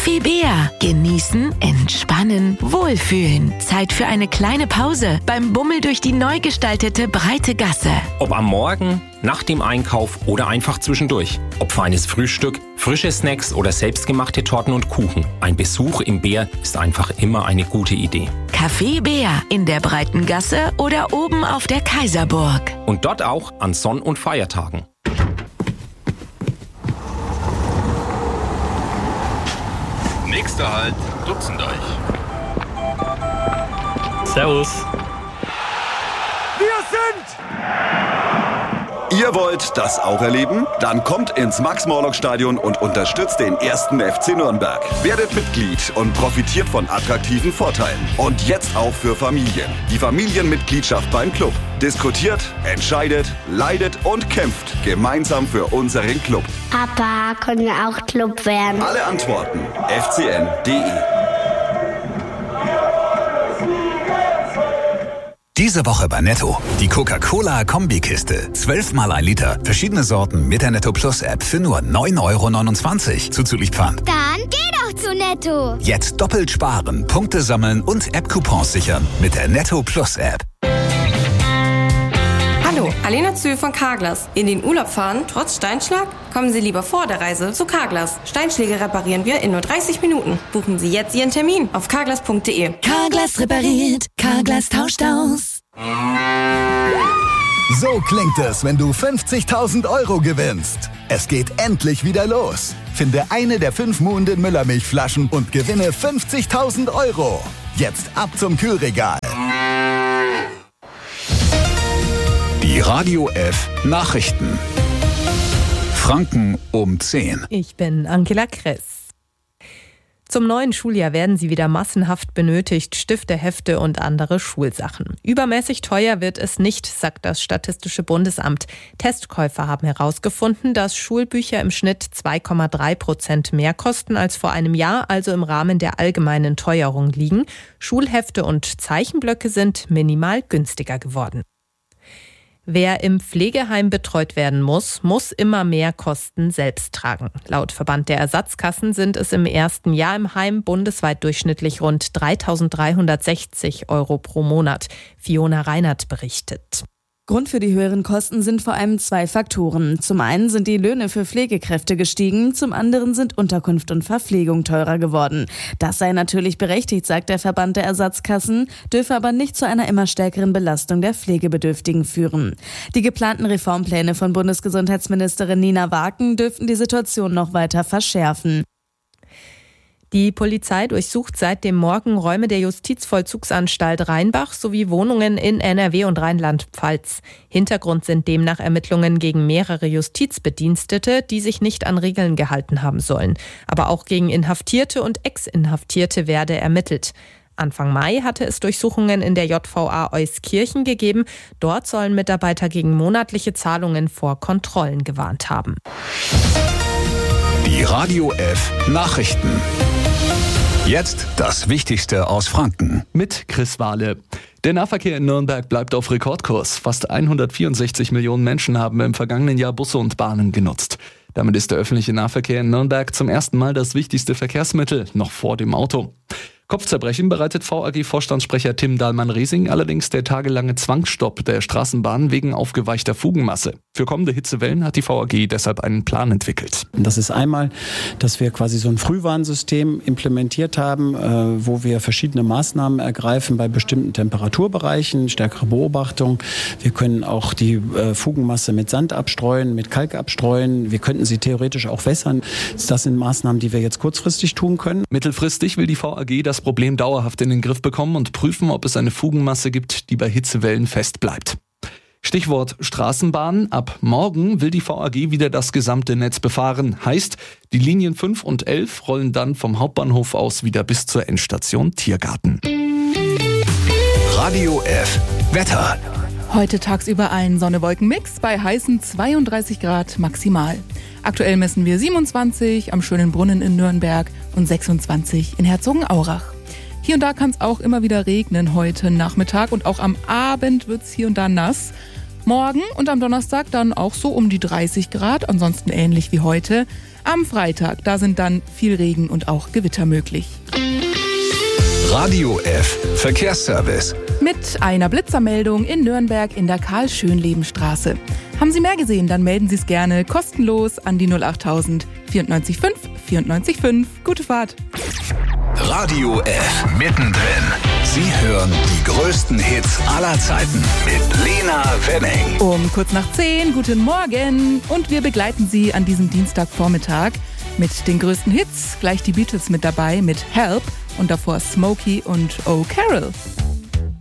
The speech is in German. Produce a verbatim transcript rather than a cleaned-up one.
Café Bär. Genießen, entspannen, wohlfühlen. Zeit für eine kleine Pause beim Bummel durch die neu gestaltete breite Gasse. Ob am Morgen, nach dem Einkauf oder einfach zwischendurch. Ob feines Frühstück, frische Snacks oder selbstgemachte Torten und Kuchen. Ein Besuch im Bär ist einfach immer eine gute Idee. Café Bär in der breiten Gasse oder oben auf der Kaiserburg. Und dort auch an Sonn- und Feiertagen. Nächster Halt, Dutzendreich. Servus. Wir sind... Ihr wollt das auch erleben? Dann kommt ins Max-Morlock-Stadion und unterstützt den ersten F C Nürnberg. Werdet Mitglied und profitiert von attraktiven Vorteilen. Und jetzt auch für Familien. Die Familienmitgliedschaft beim Club. Diskutiert, entscheidet, leidet und kämpft gemeinsam für unseren Club. Papa, können wir auch Club werden? Alle Antworten f c n punkt d e. Diese Woche bei Netto. Die Coca-Cola-Kombikiste. Zwölfmal ein Liter. Verschiedene Sorten mit der Netto Plus App für nur neun Euro neunundzwanzig. Zuzüglich Pfand. Dann geh doch zu Netto. Jetzt doppelt sparen, Punkte sammeln und App-Coupons sichern mit der Netto Plus App. Hallo, Alena Zühl von Carglass. In den Urlaub fahren, trotz Steinschlag? Kommen Sie lieber vor der Reise zu Carglass. Steinschläge reparieren wir in nur dreißig Minuten. Buchen Sie jetzt Ihren Termin auf carglass punkt d e. Carglass repariert, Carglass tauscht aus. So klingt es, wenn du fünfzigtausend Euro gewinnst. Es geht endlich wieder los. Finde eine der fünf Muhnden Müllermilchflaschen und gewinne fünfzigtausend Euro. Jetzt ab zum Kühlregal. Die Radio F Nachrichten. Franken um zehn. Ich bin Angela Kress. Zum neuen Schuljahr werden sie wieder massenhaft benötigt, Stifte, Hefte und andere Schulsachen. Übermäßig teuer wird es nicht, sagt das Statistische Bundesamt. Testkäufer haben herausgefunden, dass Schulbücher im Schnitt zwei Komma drei Prozent mehr kosten als vor einem Jahr, also im Rahmen der allgemeinen Teuerung liegen. Schulhefte und Zeichenblöcke sind minimal günstiger geworden. Wer im Pflegeheim betreut werden muss, muss immer mehr Kosten selbst tragen. Laut Verband der Ersatzkassen sind es im ersten Jahr im Heim bundesweit durchschnittlich rund dreitausenddreihundertsechzig Euro pro Monat. Fiona Reinert berichtet. Grund für die höheren Kosten sind vor allem zwei Faktoren. Zum einen sind die Löhne für Pflegekräfte gestiegen, zum anderen sind Unterkunft und Verpflegung teurer geworden. Das sei natürlich berechtigt, sagt der Verband der Ersatzkassen, dürfe aber nicht zu einer immer stärkeren Belastung der Pflegebedürftigen führen. Die geplanten Reformpläne von Bundesgesundheitsministerin Nina Waken dürften die Situation noch weiter verschärfen. Die Polizei durchsucht seit dem Morgen Räume der Justizvollzugsanstalt Rheinbach sowie Wohnungen in N R W und Rheinland-Pfalz. Hintergrund sind demnach Ermittlungen gegen mehrere Justizbedienstete, die sich nicht an Regeln gehalten haben sollen. Aber auch gegen Inhaftierte und Ex-Inhaftierte werde ermittelt. Anfang Mai hatte es Durchsuchungen in der J V A Euskirchen gegeben. Dort sollen Mitarbeiter gegen monatliche Zahlungen vor Kontrollen gewarnt haben. Die Radio F Nachrichten. Jetzt das Wichtigste aus Franken. Mit Chris Wahle. Der Nahverkehr in Nürnberg bleibt auf Rekordkurs. Fast hundertvierundsechzig Millionen Menschen haben im vergangenen Jahr Busse und Bahnen genutzt. Damit ist der öffentliche Nahverkehr in Nürnberg zum ersten Mal das wichtigste Verkehrsmittel, noch vor dem Auto. Kopfzerbrechen bereitet V A G-Vorstandssprecher Tim Dahlmann-Resing allerdings der tagelange Zwangsstopp der Straßenbahn wegen aufgeweichter Fugenmasse. Für kommende Hitzewellen hat die V A G deshalb einen Plan entwickelt. Das ist einmal, dass wir quasi so ein Frühwarnsystem implementiert haben, äh, wo wir verschiedene Maßnahmen ergreifen bei bestimmten Temperaturbereichen, stärkere Beobachtung. Wir können auch die äh, Fugenmasse mit Sand abstreuen, mit Kalk abstreuen. Wir könnten sie theoretisch auch wässern. Das sind Maßnahmen, die wir jetzt kurzfristig tun können. Mittelfristig will die V A G das Problem dauerhaft in den Griff bekommen und prüfen, ob es eine Fugenmasse gibt, die bei Hitzewellen fest bleibt. Stichwort Straßenbahn. Ab morgen will die V A G wieder das gesamte Netz befahren. Heißt, die Linien fünf und elf rollen dann vom Hauptbahnhof aus wieder bis zur Endstation Tiergarten. Radio F Wetter. Heute tagsüber ein Sonne-Wolken-Mix bei heißen zweiunddreißig Grad maximal. Aktuell messen wir siebenundzwanzig am Schönen Brunnen in Nürnberg und sechsundzwanzig in Herzogenaurach. Hier und da kann es auch immer wieder regnen heute Nachmittag und auch am Abend wird es hier und da nass. Morgen und am Donnerstag dann auch so um die dreißig Grad, ansonsten ähnlich wie heute. Am Freitag, da sind dann viel Regen und auch Gewitter möglich. Radio F Verkehrsservice. Mit einer Blitzermeldung in Nürnberg in der Karl-Schönleben-Straße. Haben Sie mehr gesehen, dann melden Sie es gerne kostenlos an die null achttausend vierundneunzig fünf vierundneunzig fünf. Gute Fahrt. Radio F mittendrin. Sie hören die größten Hits aller Zeiten mit Lena Wenning. Um kurz nach zehn, guten Morgen. Und wir begleiten Sie an diesem Dienstagvormittag mit den größten Hits. Gleich die Beatles mit dabei mit Help und davor Smokey und Oh Carol.